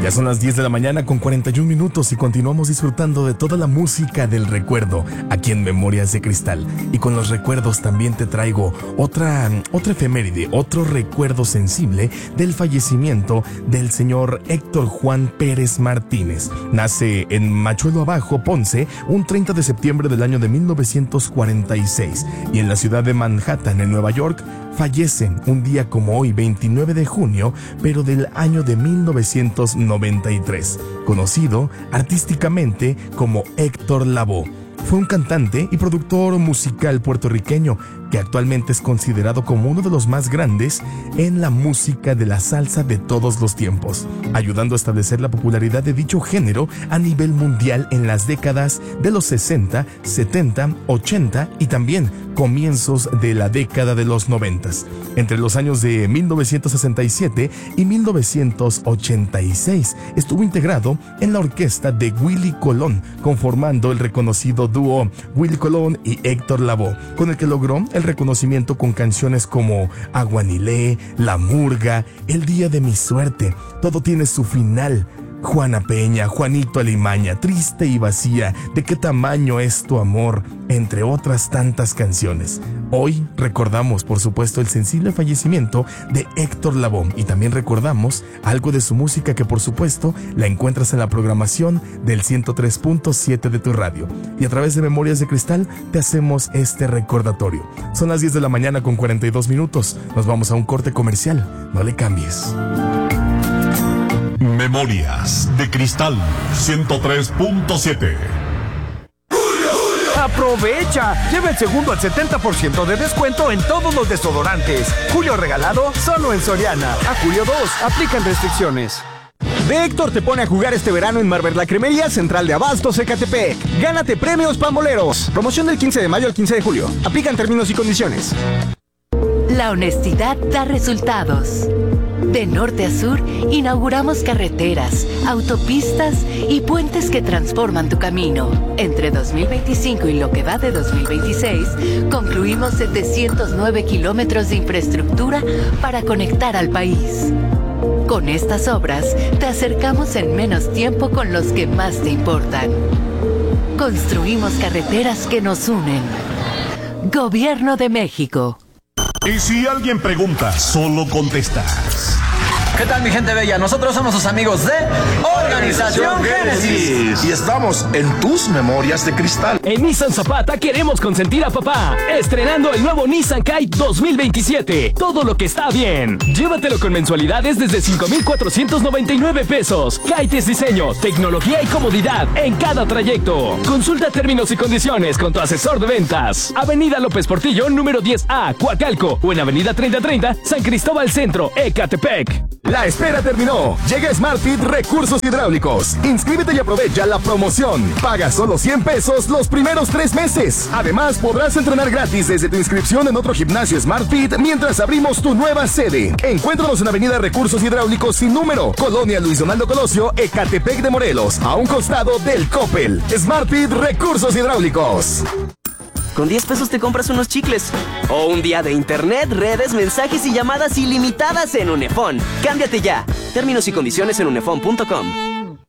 Ya son las 10 de la mañana con 41 minutos y continuamos disfrutando de toda la música del recuerdo aquí en Memorias de Cristal. Y con los recuerdos también te traigo otra efeméride, otro recuerdo sensible del fallecimiento del señor Héctor Juan Pérez Martínez. Nace en Machuelo Abajo, Ponce, un 30 de septiembre del año de 1946 y en la ciudad de Manhattan, en Nueva York, fallece un día como hoy, 29 de junio, pero del año de 1993, conocido artísticamente como Héctor Lavoe. Fue un cantante y productor musical puertorriqueño que actualmente es considerado como uno de los más grandes en la música de la salsa de todos los tiempos, ayudando a establecer la popularidad de dicho género a nivel mundial en las décadas de los 60, 70, 80 y también comienzos de la década de los 90. Entre los años de 1967 y 1986 estuvo integrado en la orquesta de Willie Colón, conformando el reconocido dúo Willie Colón y Héctor Lavoe, con el que logró el reconocimiento con canciones como Aguanilé, La Murga, El Día de mi Suerte, Todo tiene su final, Juana Peña, Juanito Alimaña, Triste y Vacía, ¿De qué tamaño es tu amor?, entre otras tantas canciones. Hoy recordamos, por supuesto, el sensible fallecimiento de Héctor Lavoe y también recordamos algo de su música que, por supuesto, la encuentras en la programación del 103.7 de tu radio. Y a través de Memorias de Cristal te hacemos este recordatorio. Son las 10 de la mañana con 42 minutos. Nos vamos a un corte comercial. No le cambies. Memorias de Cristal 103.7. ¡Aprovecha! Lleva el segundo al 70% de descuento en todos los desodorantes. Julio regalado solo en Soriana. A julio 2, aplican restricciones. De Héctor te pone a jugar este verano en Marvel La Cremería Central de Abastos, Ecatepec. Gánate premios pamboleros. Promoción del 15 de mayo al 15 de julio. Aplican términos y condiciones. La honestidad da resultados. De norte a sur, inauguramos carreteras, autopistas y puentes que transforman tu camino. Entre 2025 y lo que va de 2026, concluimos 709 kilómetros de infraestructura para conectar al país. Con estas obras, te acercamos en menos tiempo con los que más te importan. Construimos carreteras que nos unen. Gobierno de México. Y si alguien pregunta, solo contestas. ¿Qué tal, mi gente bella? Nosotros somos sus amigos de Organización Génesis. Y estamos en tus Memorias de Cristal. En Nissan Zapata queremos consentir a papá. Estrenando el nuevo Nissan Kite 2027. Todo lo que está bien. Llévatelo con mensualidades desde 5,499 pesos. Kite es diseño, tecnología y comodidad en cada trayecto. Consulta términos y condiciones con tu asesor de ventas. Avenida López Portillo, número 10A, Coacalco. O en Avenida 3030, San Cristóbal Centro, Ecatepec. La espera terminó. Llega SmartFit Recursos Hidráulicos. Inscríbete y aprovecha la promoción. Paga solo 100 pesos los primeros 3 meses. Además, podrás entrenar gratis desde tu inscripción en otro gimnasio SmartFit mientras abrimos tu nueva sede. Encuéntranos en Avenida Recursos Hidráulicos sin número, Colonia Luis Donaldo Colosio, Ecatepec de Morelos, a un costado del Coppel. SmartFit Recursos Hidráulicos. Con 10 pesos te compras unos chicles. O un día de internet, redes, mensajes y llamadas ilimitadas en Unefón. Cámbiate ya. Términos y condiciones en unefón.com.